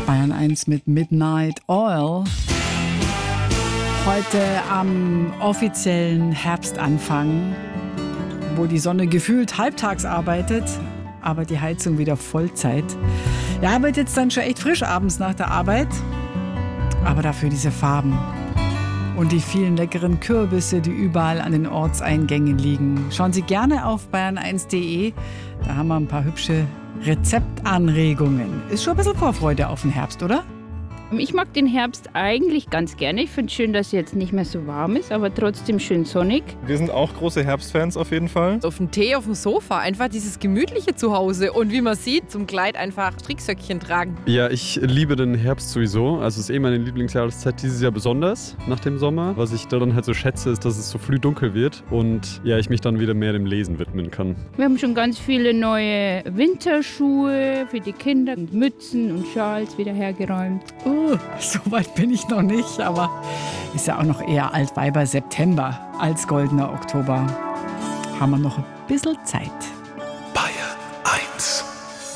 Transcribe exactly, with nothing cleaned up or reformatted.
Bayern eins mit Midnight Oil. Heute am offiziellen Herbstanfang, wo die Sonne gefühlt halbtags arbeitet, aber die Heizung wieder Vollzeit. Ja, wird jetzt dann schon echt frisch abends nach der Arbeit, aber dafür diese Farben und die vielen leckeren Kürbisse, die überall an den Ortseingängen liegen. Schauen Sie gerne auf bayern eins punkt de, da haben wir ein paar hübsche Rezeptanregungen. Ist schon ein bisschen Vorfreude auf den Herbst, oder? Ich mag den Herbst eigentlich ganz gerne. Ich finde es schön, dass es jetzt nicht mehr so warm ist, aber trotzdem schön sonnig. Wir sind auch große Herbstfans auf jeden Fall. Auf dem Tee, auf dem Sofa, einfach dieses gemütliche Zuhause. Und wie man sieht, zum Kleid einfach Stricksöckchen tragen. Ja, ich liebe den Herbst sowieso. Also es ist eh meine Lieblingsjahreszeit dieses Jahr besonders nach dem Sommer. Was ich daran halt so schätze, ist, dass es so früh dunkel wird und ja, ich mich dann wieder mehr dem Lesen widmen kann. Wir haben schon ganz viele neue Winterschuhe für die Kinder und Mützen und Schals wieder hergeräumt. Uh, so weit bin ich noch nicht, aber ist ja auch noch eher Altweiber September als goldener Oktober. Haben wir noch ein bisschen Zeit.